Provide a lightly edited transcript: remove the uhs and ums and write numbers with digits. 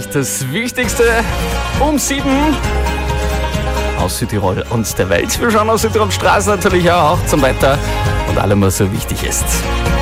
das Wichtigste um 7 aus Südtirol und der Welt. Wir schauen auf Südtirol Straße natürlich auch zum Wetter und allem, was so wichtig ist.